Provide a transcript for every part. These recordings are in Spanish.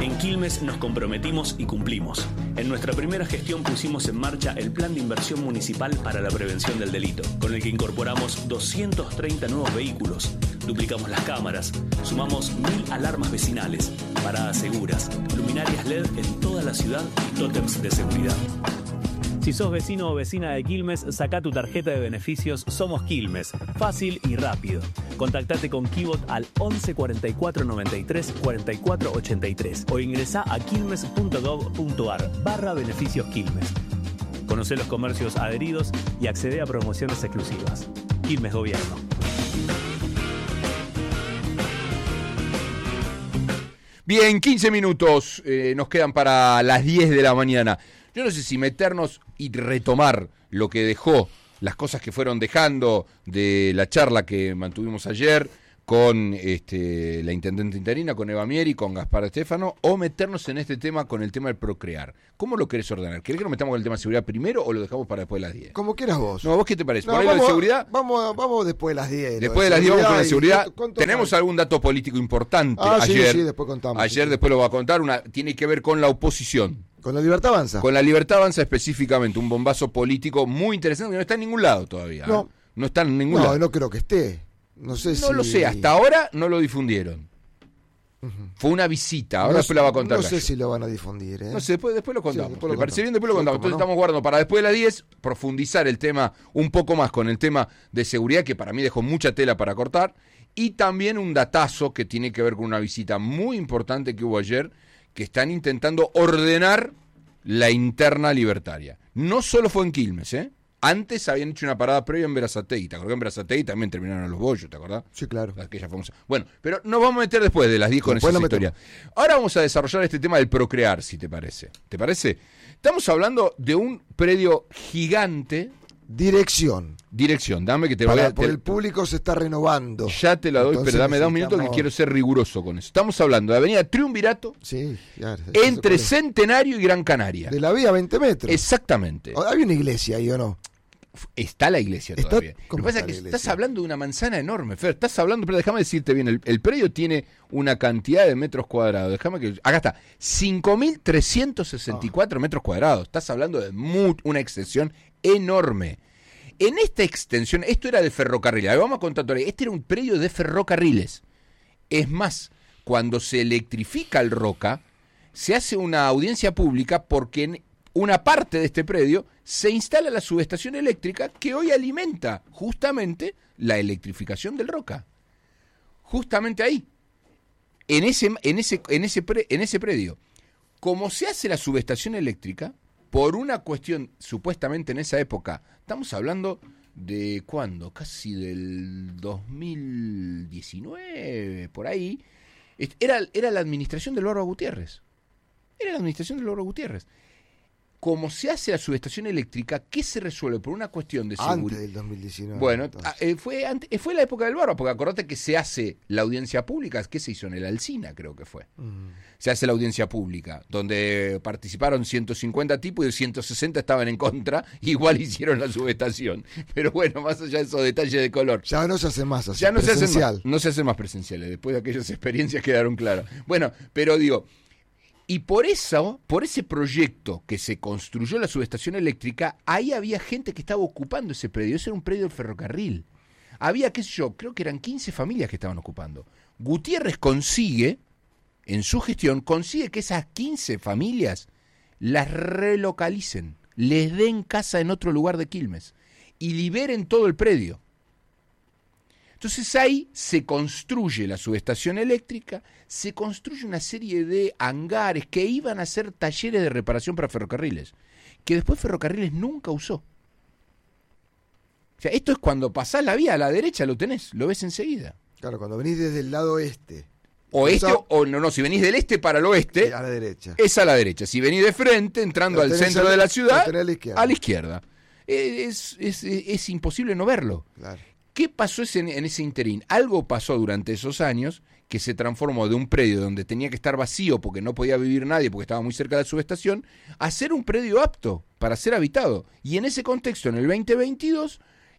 En Quilmes nos comprometimos y cumplimos. En nuestra primera gestión pusimos en marcha el Plan de Inversión Municipal para la Prevención del Delito, con el que incorporamos 230 nuevos vehículos, duplicamos las cámaras, sumamos 1000 alarmas vecinales, paradas seguras, luminarias LED en toda la ciudad y tótems de seguridad. Si sos vecino o vecina de Quilmes, sacá tu tarjeta de beneficios Somos Quilmes. Fácil y rápido. Contactate con Kibot al 11 44 93 44 83 o ingresá a quilmes.gov.ar/beneficios Quilmes. Conocé los comercios adheridos y accede a promociones exclusivas. Quilmes Gobierno. Bien, 15 minutos nos quedan para las 10 de la mañana. Yo no sé si meternos y retomar lo que dejó, las cosas que fueron dejando de la charla que mantuvimos ayer con la intendente interina, con Eva Mieri, con Gaspar Estéfano, o meternos en este tema con el tema del procrear. ¿Cómo lo querés ordenar? ¿Querés que nos metamos con el tema de seguridad primero o lo dejamos para después de las 10? Como quieras vos. No, ¿vos qué te parece? No, ¿Por ahí lo de seguridad? Vamos después de las 10. Después de las 10 vamos con la seguridad. ¿Tenemos más? algún dato político importante? Ayer, sí, después contamos. Ayer, después lo voy a contar. Tiene que ver con la oposición. ¿Con la Libertad Avanza? Con la Libertad Avanza específicamente, un bombazo político muy interesante que no está en ningún lado todavía. No. No está en ningún lado. No creo que esté. No sé si... No lo sé, hasta ahora no lo difundieron. Fue una visita, ahora después la va a contar. No sé si lo van a difundir. No sé, después lo contamos. Sí, después ¿Me parece bien? Después lo contamos. Entonces estamos guardando para después de las 10 profundizar el tema un poco más con el tema de seguridad, que para mí dejó mucha tela para cortar, y también un datazo que tiene que ver con una visita muy importante que hubo ayer, que están intentando ordenar la interna libertaria. No solo fue en Quilmes, Antes habían hecho una parada previa en Berazategui. ¿Te acordás que en Berazategui también terminaron los bollos? ¿Te acordás? Sí, claro. Aquella famosa. Bueno, pero nos vamos a meter después de las 10 con esa historia. Ahora vamos a desarrollar este tema del procrear, si te parece. ¿Te parece? Estamos hablando de un predio gigante. Dirección, dame que te voy a... Por el público se está renovando. Ya te la doy, entonces, pero dame 2 minutos que quiero ser riguroso con eso. Estamos hablando de Avenida Triunvirato, sí, claro, entre Centenario y Gran Canaria. De la vía 20 metros. Exactamente. ¿Había una iglesia ahí o no? Está la iglesia todavía. Lo que pasa es que estás hablando de una manzana enorme, Fer. Estás hablando, pero déjame decirte bien, el predio tiene una cantidad de metros cuadrados. Déjame que... Acá está, 5.364 metros cuadrados. Estás hablando de una extensión enorme. En esta extensión, esto era de ferrocarril. A ver, vamos a contar todavía. Este era un predio de ferrocarriles. Es más, cuando se electrifica el Roca, se hace una audiencia pública porque en una parte de este predio se instala la subestación eléctrica que hoy alimenta justamente la electrificación del Roca. Justamente ahí, en ese predio. Como se hace la subestación eléctrica, por una cuestión supuestamente en esa época, estamos hablando de ¿cuándo? Casi del 2019, por ahí, era la administración del Barba Gutiérrez. Como se hace la subestación eléctrica, ¿qué se resuelve? Por una cuestión de seguridad. Antes del 2019. Bueno, fue la época del Barba, porque acordate que se hace la audiencia pública, ¿qué se hizo? En el Alsina, creo que fue. Se hace la audiencia pública, donde participaron 150 tipos y 160 estaban en contra, igual hicieron la subestación. Pero bueno, más allá de esos detalles de color. Ya no se hace más así, ya no presencial. No se hace más presenciales, después de aquellas experiencias quedaron claras. Bueno, pero digo... Y por ese proyecto que se construyó la subestación eléctrica, ahí había gente que estaba ocupando ese predio. Ese era un predio del ferrocarril. Había, qué sé yo, creo que eran 15 familias que estaban ocupando. Gutiérrez en su gestión, consigue que esas 15 familias las relocalicen, les den casa en otro lugar de Quilmes y liberen todo el predio. Entonces ahí se construye la subestación eléctrica, se construye una serie de hangares que iban a ser talleres de reparación para ferrocarriles, que después Ferrocarriles nunca usó. O sea, esto es cuando pasás la vía a la derecha, lo ves enseguida. Claro, cuando venís desde el lado este. Si venís del este para el oeste, a la derecha. Es a la derecha. Si venís de frente, entrando al centro de la ciudad, a la izquierda. Es imposible no verlo. Claro. ¿Qué pasó en ese interín? Algo pasó durante esos años que se transformó de un predio donde tenía que estar vacío porque no podía vivir nadie porque estaba muy cerca de la subestación, a ser un predio apto para ser habitado. Y en ese contexto, en el 2022,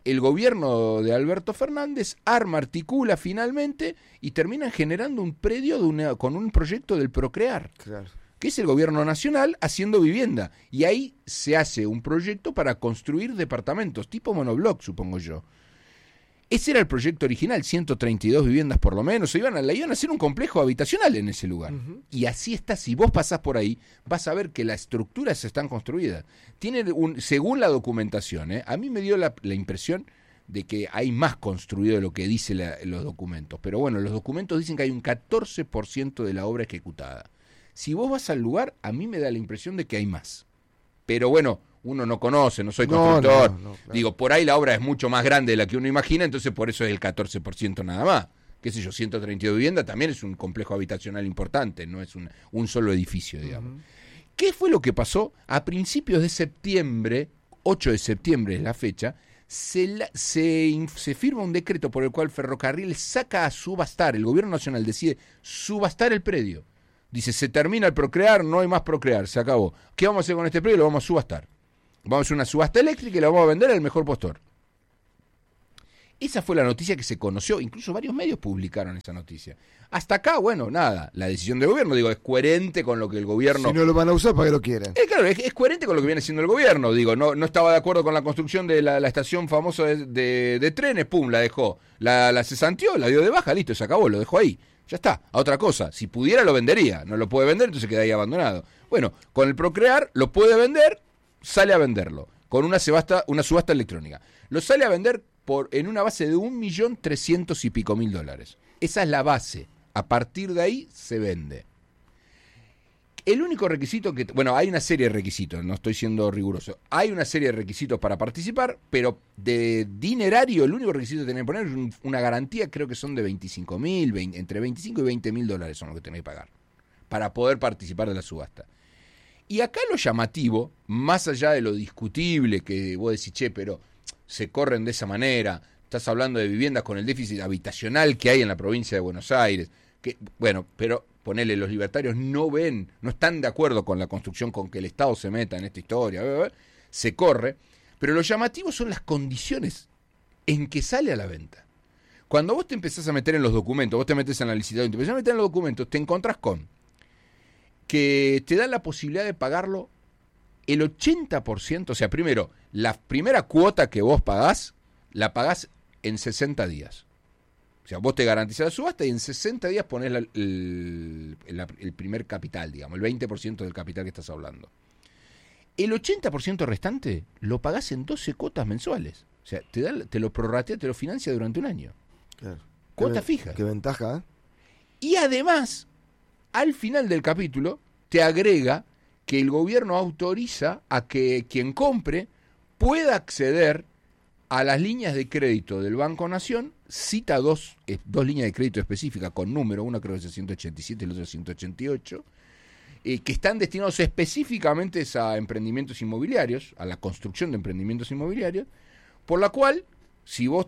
el gobierno de Alberto Fernández articula finalmente y terminan generando un predio con un proyecto del Procrear, Claro. que es el gobierno nacional haciendo vivienda. Y ahí se hace un proyecto para construir departamentos, tipo monobloc, supongo yo. Ese era el proyecto original, 132 viviendas por lo menos. Iban a hacer un complejo habitacional en ese lugar. Ujú. Y así está, si vos pasás por ahí, vas a ver que las estructuras están construidas. Según la documentación, a mí me dio la impresión de que hay más construido de lo que dicen los documentos. Pero bueno, los documentos dicen que hay un 14% de la obra ejecutada. Si vos vas al lugar, a mí me da la impresión de que hay más. Pero bueno, uno no conoce, no soy constructor. No, claro. Digo, por ahí la obra es mucho más grande de la que uno imagina, entonces por eso es el 14% nada más. Qué sé yo, 132 viviendas también es un complejo habitacional importante, no es un solo edificio, digamos. Ujú. ¿Qué fue lo que pasó? A principios de septiembre, 8 de septiembre es la fecha, se firma un decreto por el cual Ferrocarril saca a subastar, el gobierno nacional decide subastar el predio. Dice, se termina el Procrear, no hay más Procrear, se acabó. ¿Qué vamos a hacer con este predio? Lo vamos a subastar. Vamos a hacer una subasta eléctrica y la vamos a vender al mejor postor. Esa fue la noticia que se conoció, incluso varios medios publicaron esa noticia. Hasta acá, bueno, nada, la decisión del gobierno, digo, es coherente con lo que el gobierno... Si no lo van a usar, ¿para qué lo quieren? Claro, es coherente con lo que viene haciendo el gobierno, digo, no estaba de acuerdo con la construcción de la estación famosa de trenes, pum, la dejó, la cesanteó, la dio de baja, listo, se acabó, lo dejó ahí. Ya está, a otra cosa, si pudiera lo vendería, no lo puede vender, entonces queda ahí abandonado. Bueno, con el Procrear lo puede vender, sale a venderlo, con una subasta electrónica. Lo sale a vender en una base de $1.300.000 y pico. Esa es la base, a partir de ahí se vende. El único requisito bueno, hay una serie de requisitos, no estoy siendo riguroso. Hay una serie de requisitos para participar, pero de dinerario, el único requisito que tenés que poner es una garantía, creo que son de $25.000, entre $25 y $20 son los que tenés que pagar, para poder participar de la subasta. Y acá lo llamativo, más allá de lo discutible que vos decís, che, pero se corren de esa manera, estás hablando de viviendas con el déficit habitacional que hay en la provincia de Buenos Aires, que bueno, pero... Ponele, los libertarios no están de acuerdo con la construcción, con que el Estado se meta en esta historia, se corre, pero lo llamativo son las condiciones en que sale a la venta. Cuando vos te empezás a meter en los documentos, vos te metes en la licitación, te empezás a meter en los documentos, te encontrás con que te dan la posibilidad de pagarlo el 80%, o sea, primero, la primera cuota que vos pagás, la pagás en 60 días. O sea, vos te garantizás la subasta y en 60 días ponés el primer capital, digamos, el 20% del capital que estás hablando. El 80% restante lo pagás en 12 cuotas mensuales. O sea, te lo prorratea, te lo financia durante un año. Claro. Cuota fija. Qué ventaja, ¿eh? Y además, al final del capítulo, te agrega que el gobierno autoriza a que quien compre pueda acceder a las líneas de crédito del Banco Nación, cita dos líneas de crédito específicas con número, una creo que es 187 y la otra 188, que están destinados específicamente a emprendimientos inmobiliarios, a la construcción de emprendimientos inmobiliarios, por la cual, si vos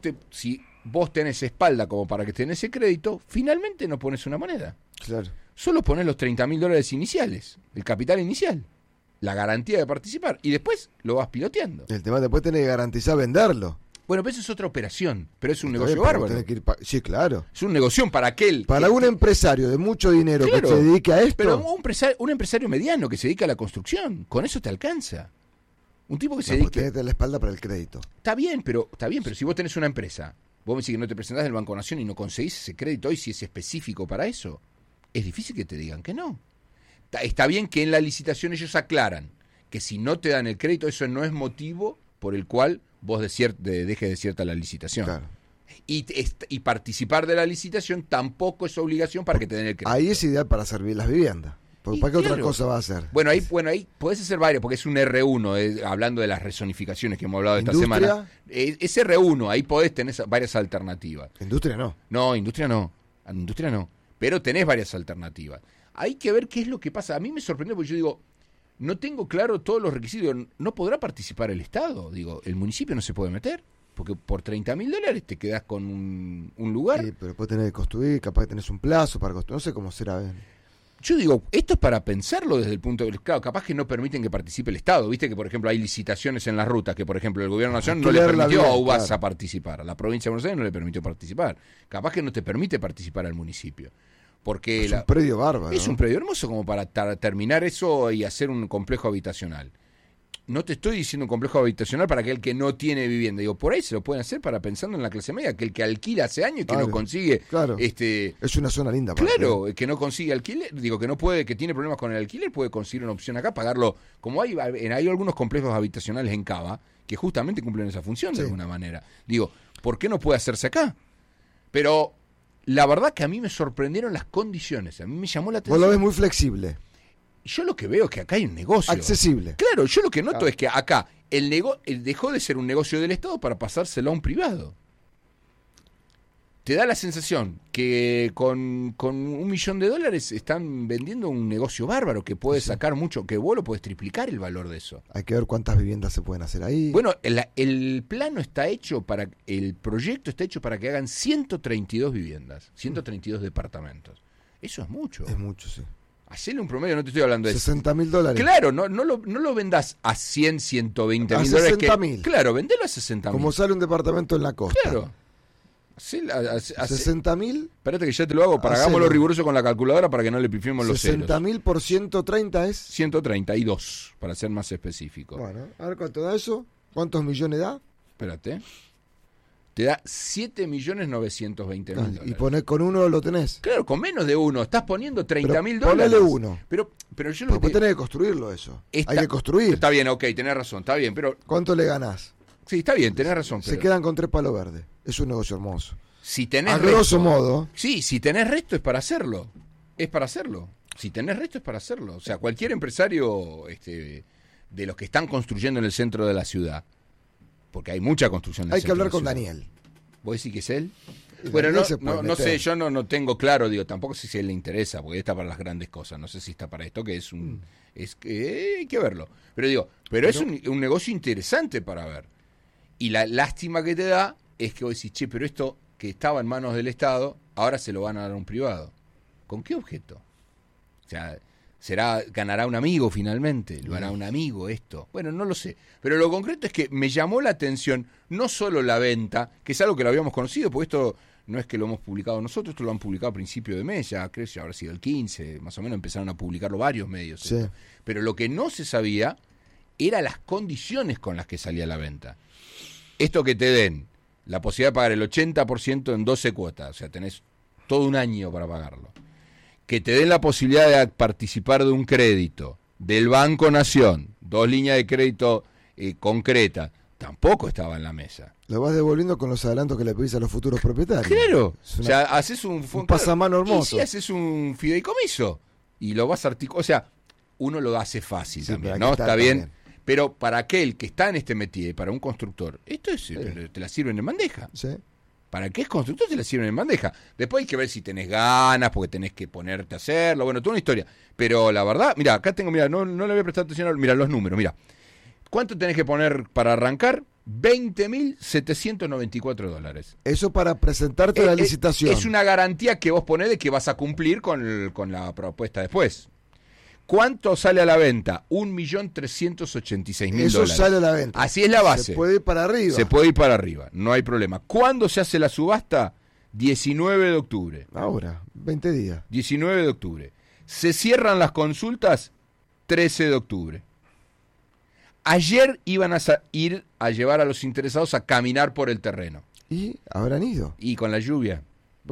tenés espalda como para que tenés ese crédito, finalmente no pones una moneda. Claro. Solo pones los $30.000 iniciales, el capital inicial, la garantía de participar, y después lo vas piloteando. El tema después tenés que garantizar venderlo. Bueno, pero eso es otra operación, pero es un Está negocio bien, pero bárbaro. tenés que ir sí, claro. Es un negocio para aquel... Para un empresario de mucho dinero Claro, que se dedique a esto. Pero un empresario mediano que se dedica a la construcción, con eso te alcanza. Un tipo que se no, dedique... tenés que tener la espalda para el crédito. Está bien, pero si vos tenés una empresa, vos me decís que no te presentás del Banco Nación y no conseguís ese crédito hoy si es específico para eso, es difícil que te digan que no. Está bien que en la licitación ellos aclaran que si no te dan el crédito, eso no es motivo por el cual vos dejes desierta la licitación. Claro. Y participar de la licitación tampoco es obligación para que te den el crédito. Ahí es ideal para servir las viviendas. Porque ¿para qué otra cosa va a hacer? Bueno, ahí podés hacer varios, porque es un R1, hablando de las rezonificaciones que hemos hablado esta semana. Es R1, ahí podés tener varias alternativas. Industria no. No, industria no. Pero tenés varias alternativas. Hay que ver qué es lo que pasa. A mí me sorprendió porque yo digo, no tengo claro todos los requisitos. ¿No podrá participar el Estado? Digo, el municipio no se puede meter, porque por $30.000 te quedás con un lugar. Sí, pero después tenés que construir, capaz que tenés un plazo para construir. No sé cómo será. Yo digo, esto es para pensarlo desde el punto de vista, claro, capaz que no permiten que participe el Estado, viste que por ejemplo hay licitaciones en las rutas que por ejemplo el gobierno nacional no le permitió a UBAS a participar, a la provincia de Buenos Aires no le permitió participar, capaz que no te permite participar al municipio. Porque es un predio bárbaro. Es un predio hermoso como para terminar eso y hacer un complejo habitacional. No te estoy diciendo un complejo habitacional para aquel que no tiene vivienda. Digo, por ahí se lo pueden hacer para pensando en la clase media, aquel que alquila hace años y que no consigue. Claro. Es una zona linda. Claro, que no consigue alquiler, digo, que no puede, que tiene problemas con el alquiler, puede conseguir una opción acá, pagarlo. Como hay algunos complejos habitacionales en Cava que justamente cumplen esa función de alguna manera. Digo, ¿por qué no puede hacerse acá? Pero la verdad que a mí me sorprendieron las condiciones, a mí me llamó la atención. Vos lo ves muy flexible. Yo lo que veo es que acá hay un negocio. Accesible. Claro, yo lo que noto es que acá dejó de ser un negocio del Estado para pasárselo a un privado. Te da la sensación que con $1 millón están vendiendo un negocio bárbaro que puede sacar mucho, que vos lo podés triplicar el valor de eso. Hay que ver cuántas viviendas se pueden hacer ahí. Bueno, el plano está hecho el proyecto está hecho para que hagan 132 viviendas, 132 departamentos. Eso es mucho. Es mucho, sí. Hacele un promedio, no te estoy hablando de $60.000. Claro, no lo vendás a 100, 120 mil dólares. A 60.000. Claro, vendelo a 60.000. Como sale un departamento en la costa. Claro. 60.000. Espérate que ya te lo hago, hagámoslo riguroso con la calculadora para que no le pifiemos los ceros. 60.000 por 130 es 132, para ser más específico. Bueno, a ver cuánto da eso. ¿Cuántos millones da? Espérate. Te da $7.920.000. Y poner con uno lo tenés. Claro, con menos de uno. Estás poniendo $30.000. Ponele uno. Pero yo lo que tenés que construirlo eso. Hay que construir. Está bien, ok, tenés razón, está bien, pero... ¿Cuánto le ganás? Sí, está bien, tenés razón. Se quedan con 3 palos verdes. Es un negocio hermoso. Si tenés a grosso modo. Sí, si tenés resto es para hacerlo. Es para hacerlo. Si tenés resto es para hacerlo. O sea, cualquier empresario de los que están construyendo en el centro de la ciudad, porque hay mucha construcción en el centro. Hay que hablar con ciudad. Daniel. ¿Vos decís que es él? Bueno, no sé, yo no tengo claro, digo, tampoco sé si a él le interesa, porque está para las grandes cosas, no sé si está para esto, que es hay que verlo. Pero es un negocio interesante para ver. Y la lástima que te da es que vos decís, che, pero esto que estaba en manos del Estado, ahora se lo van a dar a un privado. ¿Con qué objeto? O sea, ganará un amigo finalmente, lo hará un amigo esto. Bueno, no lo sé. Pero lo concreto es que me llamó la atención no solo la venta, que es algo que lo habíamos conocido, porque esto no es que lo hemos publicado nosotros, esto lo han publicado a principio de mes, ya creo que habrá sido el 15, más o menos empezaron a publicarlo varios medios. Sí. Pero lo que no se sabía era las condiciones con las que salía la venta. Esto que te den la posibilidad de pagar el 80% en 12 cuotas, o sea, tenés todo un año para pagarlo. Que te den la posibilidad de participar de un crédito del Banco Nación, 2 líneas de crédito concretas, tampoco estaba en la mesa. Lo vas devolviendo con los adelantos que le pedís a los futuros propietarios. Claro, o sea, haces un pasamano hermoso. Y si haces un fideicomiso y lo vas articulando, o sea, uno lo hace fácil también, ¿no? Está bien. También. Pero para aquel que está en este métier, para un constructor, esto te la sirven en bandeja. Sí. ¿Para qué es constructor? Te la sirven en bandeja. Después hay que ver si tenés ganas, porque tenés que ponerte a hacerlo. Bueno, toda una historia. Pero la verdad, mira, acá tengo, mira, no le voy a prestar atención, mira los números, mira. ¿Cuánto tenés que poner para arrancar? $20.794. Eso para presentarte a la licitación. Es una garantía que vos ponés de que vas a cumplir con la propuesta después. ¿Cuánto sale a la venta? $1.386.000. Eso sale a la venta. Así es la base. Se puede ir para arriba. Se puede ir para arriba, no hay problema. ¿Cuándo se hace la subasta? 19 de octubre. Ahora, 20 días. 19 de octubre. Se cierran las consultas 13 de octubre. Ayer iban a ir a llevar a los interesados a caminar por el terreno. ¿Y habrán ido? Y con la lluvia.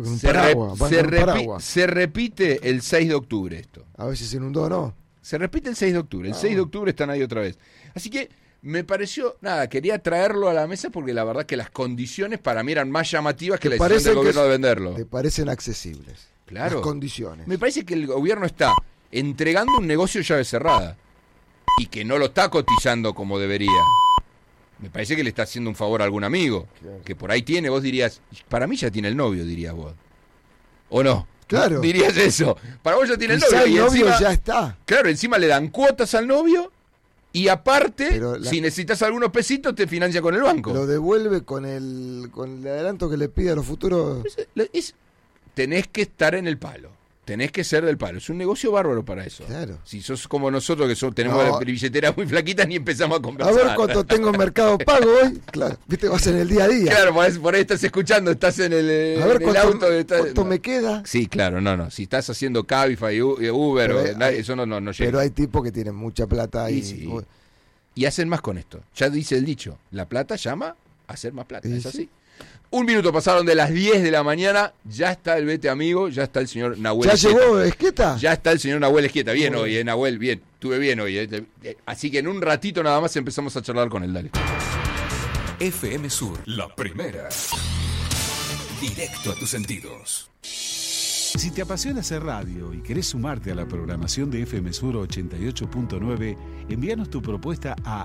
Se repite el 6 de octubre esto. A ver si se inundó o no. Se repite el 6 de octubre. El 6 de octubre están ahí otra vez. Así que me pareció, quería traerlo a la mesa porque la verdad que las condiciones para mí eran más llamativas que la decisión del gobierno de venderlo. ¿Te parecen accesibles? Claro. Las condiciones. Me parece que el gobierno está entregando un negocio llave cerrada y que no lo está cotizando como debería. Me parece que le está haciendo un favor a algún amigo, claro, que por ahí tiene, vos dirías, para mí ya tiene el novio, dirías vos. ¿O no? Claro. Dirías eso. Para vos ya tiene el novio. El novio encima, ya está. Claro, encima le dan cuotas al novio y aparte, si necesitas algunos pesitos, te financia con el banco. Lo devuelve con el adelanto que le pide a los futuros. Tenés que estar en el palo. Tenés que ser del palo. Es un negocio bárbaro para eso. Claro. Si sos como nosotros, que tenemos la billetera muy flaquita, ni empezamos a conversar. A ver cuánto tengo en Mercado Pago hoy. Claro, viste, vas en el día a día. Claro, por ahí estás escuchando, estás en el, a ver en el auto. ¿Cuánto me queda? Sí, claro, no. Si estás haciendo Cabify, Uber, eso no llega. Pero hay tipos que tienen mucha plata y hacen más con esto. Ya dice el dicho, la plata llama a hacer más plata. ¿Es así? Sí. 1 minuto pasaron de las 10 de la mañana, ya está el Vete Amigo, ya está el señor Nahuel ¿Ya Esquieta. llegó Esquieta? Ya está el señor Nahuel Esquieta. Bien hoy, Nahuel, bien. Estuve bien hoy. Así que en un ratito nada más empezamos a charlar con él, dale. FM Sur, la primera. Directo a tus sentidos. Si te apasiona hacer radio y querés sumarte a la programación de FM Sur 88.9, envíanos tu propuesta a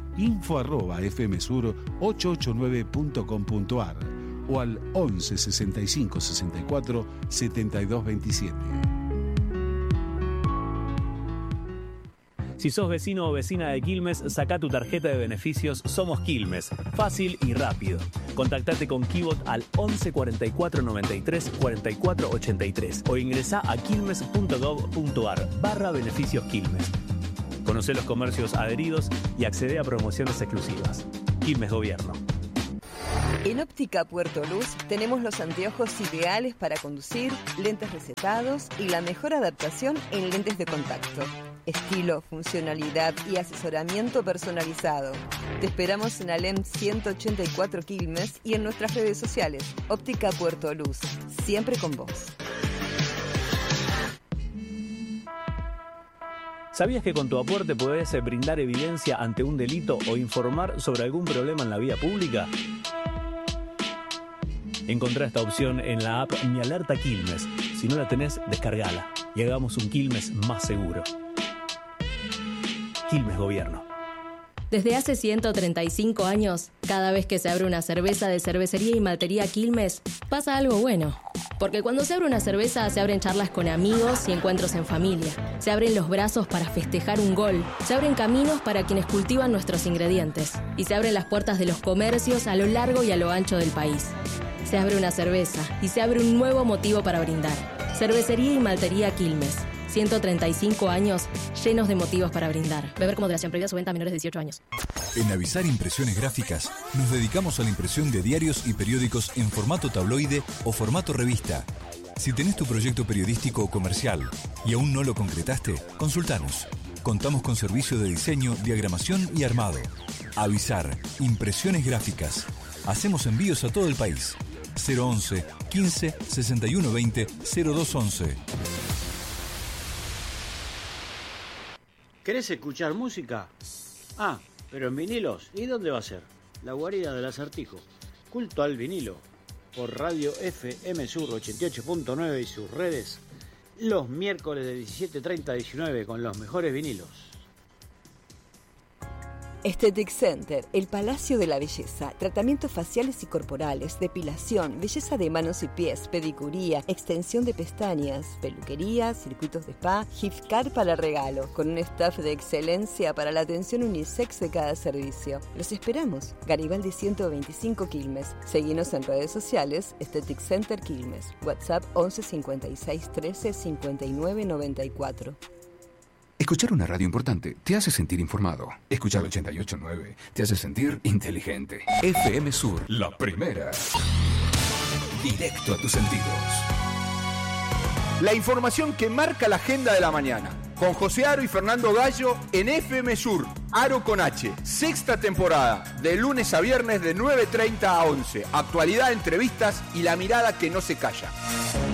info@fmsur889.com.ar o al 11 65 64 72 27. Si sos vecino o vecina de Quilmes, sacá tu tarjeta de beneficios Somos Quilmes. Fácil y rápido. Contactate con Kibot al 11 44 93 44 83 o ingresá a quilmes.gov.ar/beneficios Quilmes. Conocé los comercios adheridos y accede a promociones exclusivas. Quilmes Gobierno. En Óptica Puerto Luz tenemos los anteojos ideales para conducir, lentes recetados y la mejor adaptación en lentes de contacto. Estilo, funcionalidad y asesoramiento personalizado. Te esperamos en Alem 184 Quilmes y en nuestras redes sociales. Óptica Puerto Luz, siempre con vos. ¿Sabías que con tu aporte podés brindar evidencia ante un delito o informar sobre algún problema en la vía pública? Encontrá esta opción en la app Mi Alerta Quilmes. Si no la tenés, descargala y hagamos un Quilmes más seguro. Quilmes Gobierno. Desde hace 135 años, cada vez que se abre una cerveza de Cervecería y Maltería Quilmes, pasa algo bueno. Porque cuando se abre una cerveza, se abren charlas con amigos y encuentros en familia. Se abren los brazos para festejar un gol. Se abren caminos para quienes cultivan nuestros ingredientes. Y se abren las puertas de los comercios a lo largo y a lo ancho del país. Se abre una cerveza y se abre un nuevo motivo para brindar. Cervecería y Maltería Quilmes. 135 años llenos de motivos para brindar. Beber con moderación, prohibida su venta a menores de 18 años. En Avisar Impresiones Gráficas nos dedicamos a la impresión de diarios y periódicos en formato tabloide o formato revista. Si tenés tu proyecto periodístico o comercial y aún no lo concretaste, consultanos. Contamos con servicio de diseño, diagramación y armado. Avisar Impresiones Gráficas. Hacemos envíos a todo el país. 011 15 61 20 0211. ¿Querés escuchar música? Ah, pero en vinilos. ¿Y dónde va a ser? La guarida del Acertijo. Culto al vinilo. Por Radio FM Sur 88.9 y sus redes. Los miércoles de 17:30 a 19 con los mejores vinilos. Aesthetic Center, el Palacio de la Belleza. Tratamientos faciales y corporales, depilación, belleza de manos y pies, pedicuría, extensión de pestañas, peluquería, circuitos de spa, gift card para regalo, con un staff de excelencia para la atención unisex de cada servicio. Los esperamos. Garibaldi 125 Quilmes. Seguinos en redes sociales, Aesthetic Center Quilmes. WhatsApp 11 56 13 59 94. Escuchar una radio importante te hace sentir informado. Escuchar 88.9 te hace sentir inteligente. FM Sur, la primera. Directo a tus sentidos. La información que marca la agenda de la mañana. Con José Aro y Fernando Gallo en FM Sur. Aro con H. Sexta temporada. De lunes a viernes de 9:30 a 11. Actualidad, entrevistas y la mirada que no se calla.